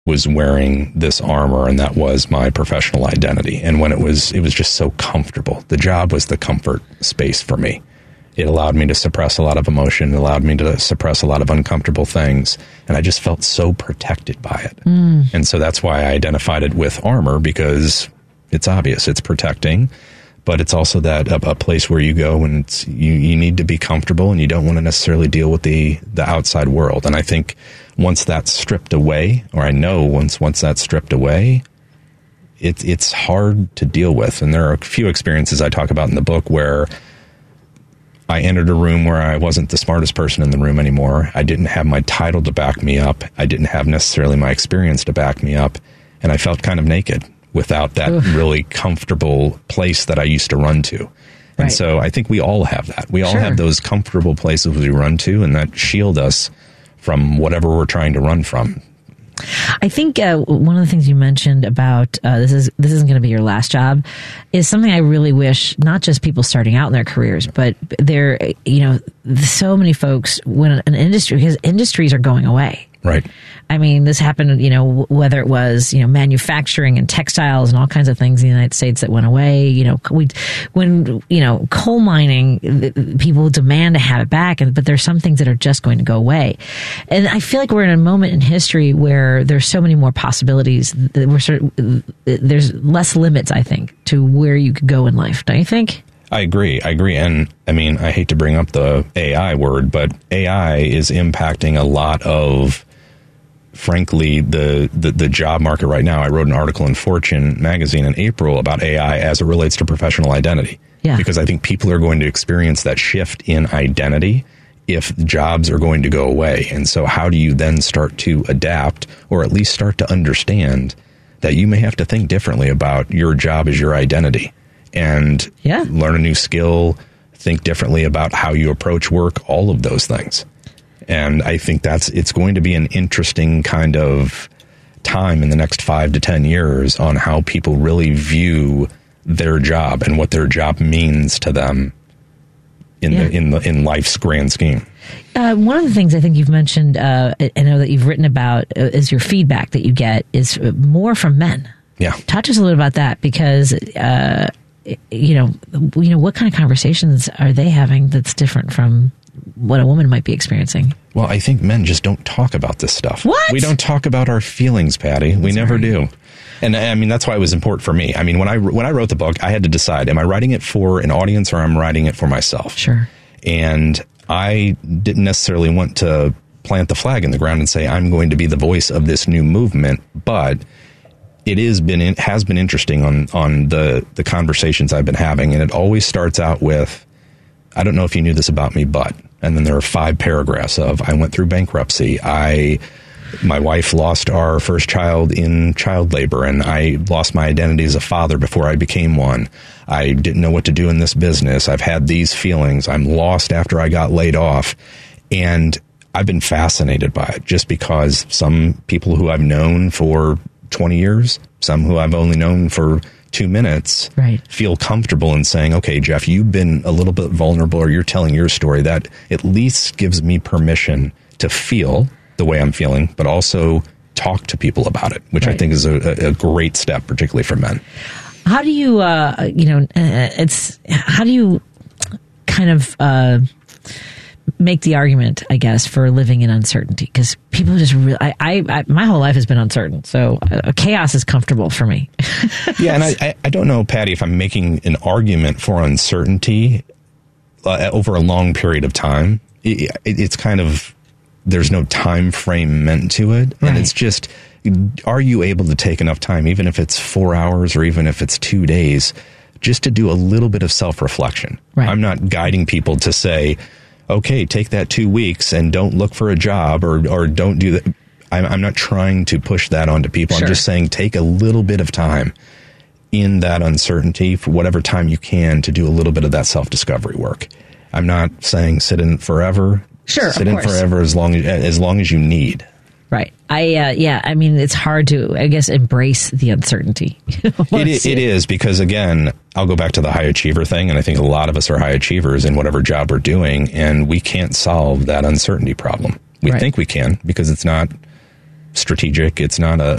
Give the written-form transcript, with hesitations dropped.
was wearing this armor, and that was my professional identity. And when it was just so comfortable. The job was the comfort space for me. It allowed me to suppress a lot of emotion. It allowed me to suppress a lot of uncomfortable things. And I just felt so protected by it. And so that's why I identified it with armor, because it's obvious. It's protecting, but it's also that a place where you go and you need to be comfortable, and you don't want to necessarily deal with the outside world. And I think once that's stripped away, or I know once that's stripped away, it's hard to deal with. And there are a few experiences I talk about in the book where I entered a room where I wasn't the smartest person in the room anymore. I didn't have my title to back me up. I didn't have necessarily my experience to back me up. And I felt kind of naked without that really comfortable place that I used to run to. And so I think we all have that. We all have those comfortable places we run to, and that shield us from whatever we're trying to run from. I think one of the things you mentioned about this isn't going to be your last job is something I really wish not just people starting out in their careers, but there, so many folks when an industry, because industries are going away. Right. I mean, this happened, whether it was, manufacturing and textiles and all kinds of things in the United States that went away. When coal mining, people demand to have it back, but there's some things that are just going to go away. And I feel like we're in a moment in history where there's so many more possibilities. There's less limits, I think, to where you could go in life. Don't you think? I agree. And I mean, I hate to bring up the AI word, but AI is impacting a lot of, frankly, the job market right now. I wrote an article in Fortune magazine in April about AI as it relates to professional identity. Yeah. Because I think people are going to experience that shift in identity if jobs are going to go away. And so how do you then start to adapt, or at least start to understand that you may have to think differently about your job as your identity? And learn a new skill, think differently about how you approach work, all of those things. And I think it's going to be an interesting kind of time in the next 5 to 10 years on how people really view their job and what their job means to them in life's grand scheme. One of the things I think you've mentioned, I know that you've written about, is your feedback that you get is more from men. Yeah. Talk to us a little about that, because what kind of conversations are they having that's different from what a woman might be experiencing? Well, I think men just don't talk about this stuff. What? We don't talk about our feelings, Patty. We never do. And I mean, that's why it was important for me. I mean, when I wrote the book, I had to decide, am I writing it for an audience or am I writing it for myself? Sure. And I didn't necessarily want to plant the flag in the ground and say, I'm going to be the voice of this new movement, but it has been interesting on the conversations I've been having. And it always starts out with, I don't know if you knew this about me, but, and then there are 5 paragraphs of, I went through bankruptcy. My wife lost our first child in child labor, and I lost my identity as a father before I became one. I didn't know what to do in this business. I've had these feelings. I'm lost after I got laid off. And I've been fascinated by it, just because some people who I've known for 20 years, some who I've only known for 2 minutes, feel comfortable in saying, okay, Jeff, you've been a little bit vulnerable, or you're telling your story. That at least gives me permission to feel the way I'm feeling, but also talk to people about it, which I think is a great step, particularly for men. How do you, how do you kind of make the argument, I guess, for living in uncertainty? Because people just really, my whole life has been uncertain, so chaos is comfortable for me. Yeah, and I don't know, Patty, if I'm making an argument for uncertainty over a long period of time. It's kind of, there's no time frame meant to it, and it's just, are you able to take enough time, even if it's 4 hours or even if it's 2 days, just to do a little bit of self-reflection? I'm not guiding people to say, okay, take that 2 weeks and don't look for a job or don't do that. I'm not trying to push that onto people. I'm just saying, take a little bit of time in that uncertainty, for whatever time you can, to do a little bit of that self-discovery work. I'm not saying sit in forever. Sit in forever as long as you need. Right. I mean, it's hard to, I guess, embrace the uncertainty. It is, because, again, I'll go back to the high achiever thing, and I think a lot of us are high achievers in whatever job we're doing, and we can't solve that uncertainty problem. We think we can, because it's not strategic. It's not